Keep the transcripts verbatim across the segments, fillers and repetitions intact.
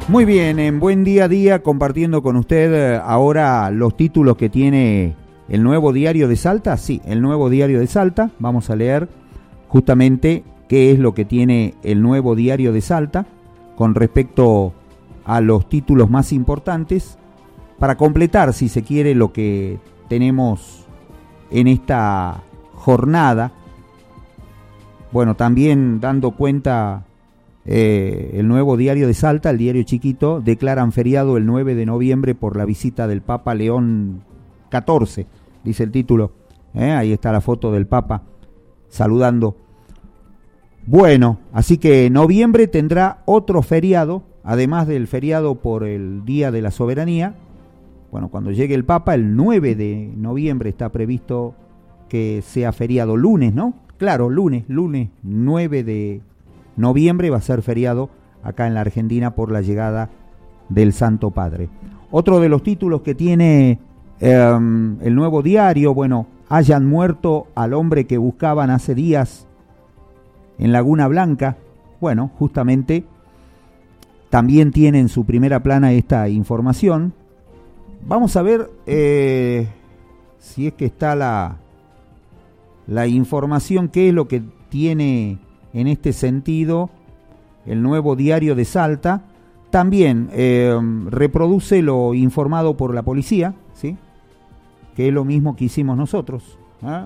Muy bien, en Buen Día a Día compartiendo con usted ahora los títulos que tiene el Nuevo Diario de Salta. Sí, el Nuevo Diario de Salta. Vamos a leer justamente qué es lo que tiene el Nuevo Diario de Salta con respecto a los títulos más importantes para completar, si se quiere, lo que tenemos en esta jornada. Bueno, también dando cuenta... Eh, el Nuevo Diario de Salta, el diario chiquito, declaran feriado el nueve de noviembre por la visita del Papa León catorce, dice el título. Eh, ahí está la foto del Papa saludando. Bueno, así que noviembre tendrá otro feriado, además del feriado por el Día de la Soberanía. Bueno, cuando llegue el Papa, el nueve de noviembre está previsto que sea feriado lunes, ¿no? Claro, lunes, lunes nueve de noviembre va a ser feriado acá en la Argentina por la llegada del Santo Padre. Otro de los títulos que tiene eh, el Nuevo Diario, bueno, hayan muerto al hombre que buscaban hace días en Laguna Blanca. Bueno, justamente también tiene en su primera plana esta información. Vamos a ver eh, si es que está la, la información, qué es lo que tiene en este sentido el Nuevo Diario de Salta. También eh, reproduce lo informado por la policía, ¿sí? Que es lo mismo que hicimos nosotros, ¿eh?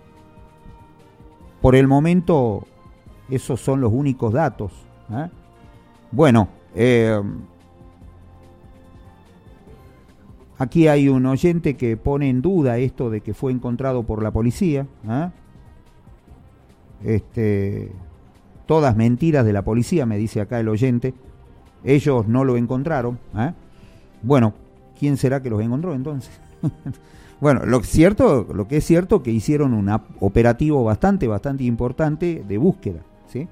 Por el momento esos son los únicos datos, ¿eh? Bueno, eh, aquí hay un oyente que pone en duda esto de que fue encontrado por la policía, ¿eh? Este... Todas mentiras de la policía, me dice acá el oyente. Ellos no lo encontraron, ¿eh? Bueno, ¿quién será que los encontró entonces? Bueno, lo cierto, lo que es cierto que hicieron un operativo bastante, bastante importante de búsqueda, ¿sí?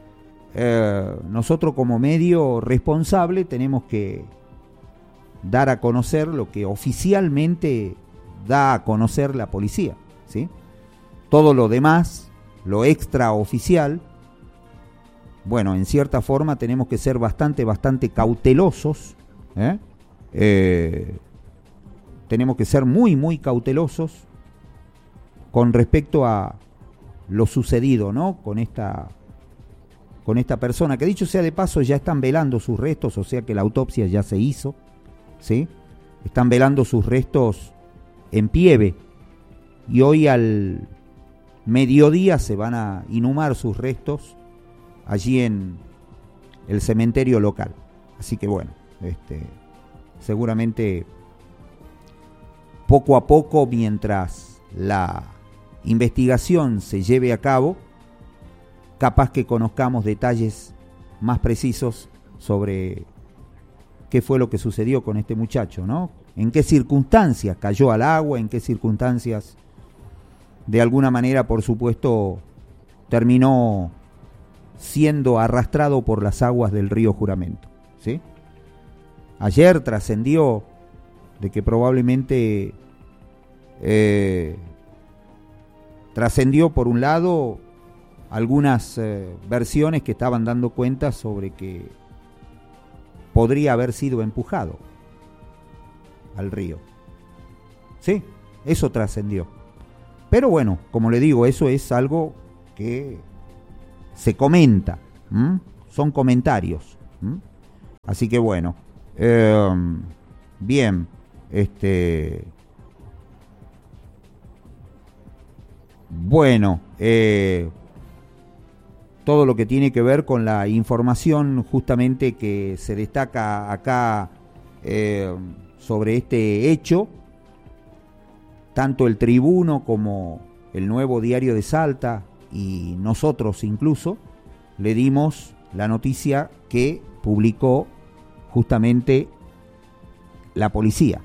Eh, nosotros como medio responsable tenemos que dar a conocer lo que oficialmente da a conocer la policía, ¿sí? Todo lo demás, lo extraoficial, bueno, en cierta forma tenemos que ser bastante, bastante cautelosos, ¿eh? Eh, tenemos que ser muy, muy cautelosos con respecto a lo sucedido, ¿no? Con esta, con esta persona, que dicho sea de paso ya están velando sus restos, o sea que la autopsia ya se hizo, ¿sí? Están velando sus restos en Pieve y hoy al mediodía se van a inhumar sus restos allí en el cementerio local. Así que bueno, este, seguramente poco a poco, mientras la investigación se lleve a cabo, capaz que conozcamos detalles más precisos sobre qué fue lo que sucedió con este muchacho, ¿no? En qué circunstancias cayó al agua, en qué circunstancias, de alguna manera, por supuesto, terminó siendo arrastrado por las aguas del río Juramento, ¿sí? Ayer trascendió de que probablemente eh, trascendió por un lado algunas eh, versiones que estaban dando cuenta sobre que podría haber sido empujado al río, sí, eso trascendió. Pero bueno, como le digo, eso es algo que se comenta, ¿m? Son comentarios, ¿m? Así que bueno, eh, bien, este, bueno, eh, todo lo que tiene que ver con la información justamente que se destaca acá eh, sobre este hecho, tanto el Tribuno como el Nuevo Diario de Salta y nosotros incluso le dimos la noticia que publicó justamente la policía.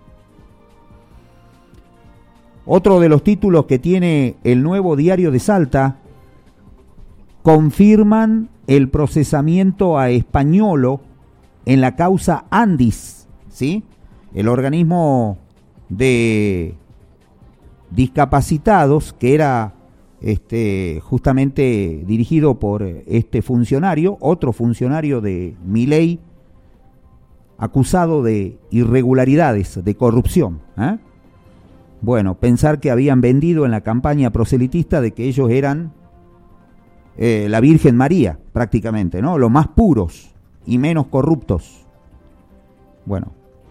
Otro de los títulos que tiene el Nuevo Diario de Salta: confirman el procesamiento a Españolo en la causa Andis, ¿sí? El organismo de discapacitados que era este, justamente dirigido por este funcionario, otro funcionario de Milei, acusado de irregularidades, de corrupción. ¿eh? Bueno, pensar que habían vendido en la campaña proselitista de que ellos eran eh, la Virgen María, prácticamente, ¿no? Los más puros y menos corruptos. Bueno,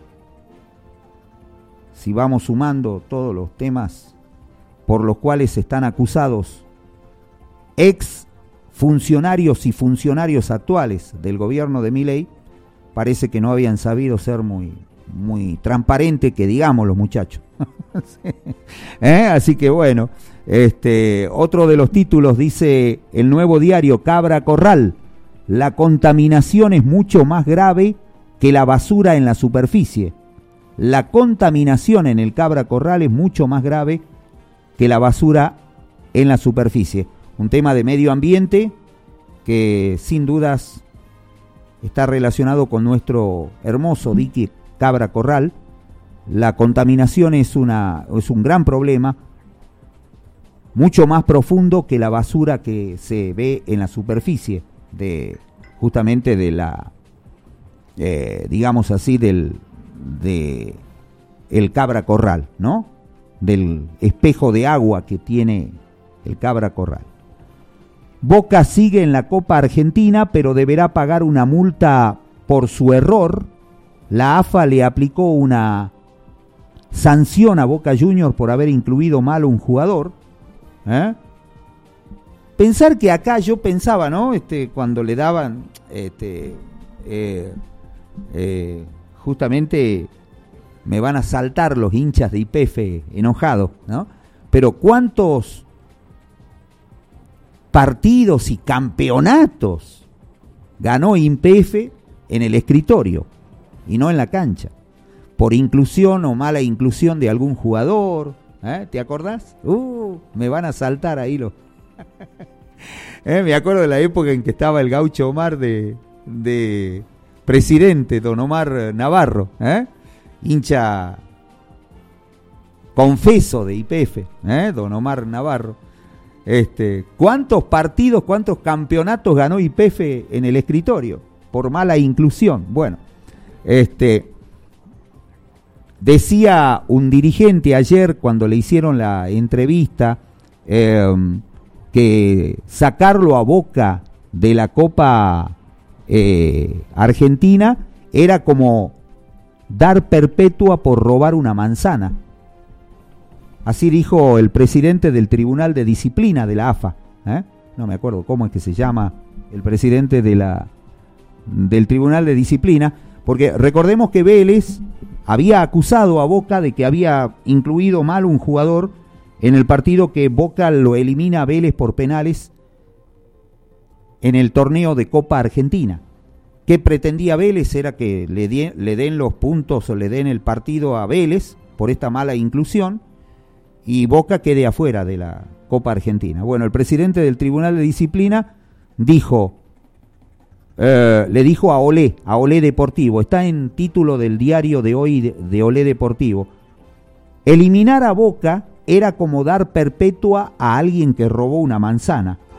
si vamos sumando todos los temas por los cuales están acusados ex funcionarios y funcionarios actuales del gobierno de Milei, parece que no habían sabido ser muy, muy transparente, que digamos los muchachos. sí. ¿Eh? Así que bueno, este, otro de los títulos dice el Nuevo Diario, Cabra Corral, la contaminación es mucho más grave que la basura en la superficie. La contaminación en el Cabra Corral es mucho más grave que la basura en la superficie. Un tema de medio ambiente que sin dudas está relacionado con nuestro hermoso dique Cabra Corral. La contaminación es, una, es un gran problema, mucho más profundo que la basura que se ve en la superficie de justamente de la, eh, digamos así, del de el Cabra Corral, ¿no? Del espejo de agua que tiene el Cabra Corral. Boca sigue en la Copa Argentina, pero deberá pagar una multa por su error. La A F A le aplicó una sanción a Boca Juniors por haber incluido mal a un jugador. ¿Eh? Pensar que acá yo pensaba, ¿no? Este, cuando le daban, este, eh, eh, justamente me van a saltar los hinchas de Y P F enojados, ¿no? Pero cuántos partidos y campeonatos ganó Y P F en el escritorio y no en la cancha, por inclusión o mala inclusión de algún jugador. ¿Eh? ¿Te acordás? Uh, me van a saltar ahí los... ¿Eh? Me acuerdo de la época en que estaba el Gaucho Omar de, de presidente, don Omar Navarro, ¿eh? hincha confeso de Y P F, ¿eh? don Omar Navarro. Este, ¿Cuántos partidos, cuántos campeonatos ganó Y P F en el escritorio por mala inclusión? Bueno, este, decía un dirigente ayer cuando le hicieron la entrevista eh, que sacarlo a Boca de la Copa eh, Argentina era como dar perpetua por robar una manzana. Así dijo el presidente del Tribunal de Disciplina de la A F A. ¿eh? No me acuerdo cómo es que se llama el presidente de la del Tribunal de Disciplina, porque recordemos que Vélez había acusado a Boca de que había incluido mal un jugador en el partido que Boca lo elimina a Vélez por penales en el torneo de Copa Argentina. ¿Qué pretendía Vélez? Era que le, die, le den los puntos o le den el partido a Vélez por esta mala inclusión y Boca quede afuera de la Copa Argentina. Bueno, el presidente del Tribunal de Disciplina dijo, eh, le dijo a Olé, a Olé Deportivo, está en título del diario de hoy de, de Olé Deportivo, eliminar a Boca era como dar perpetua a alguien que robó una manzana.